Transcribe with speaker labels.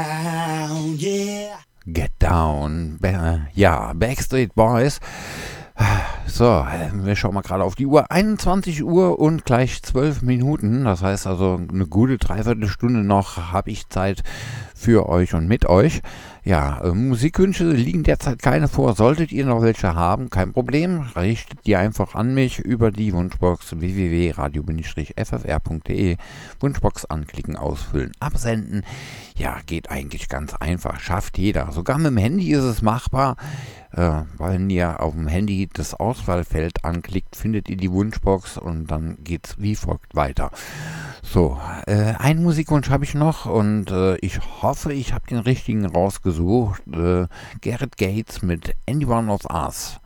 Speaker 1: Get Down. Ja, Backstreet Boys. So, wir schauen mal gerade auf die Uhr. 21 Uhr und gleich 12 Minuten. Das heißt also, eine gute Dreiviertelstunde noch habe ich Zeit für euch und mit euch. Ja, Musikwünsche liegen derzeit keine vor. Solltet ihr noch welche haben, kein Problem. Richtet die einfach an mich über die Wunschbox www.radio-ffr.de. Wunschbox anklicken, ausfüllen, absenden. Ja, geht eigentlich ganz einfach. Schafft jeder. Sogar mit dem Handy ist es machbar. Wenn ihr auf dem Handy das Auswahlfeld anklickt, findet ihr die Wunschbox und dann geht's wie folgt weiter. So, einen Musikwunsch habe ich noch und ich hoffe, ich habe den richtigen rausgesucht. Gareth Gates mit Anyone of Us.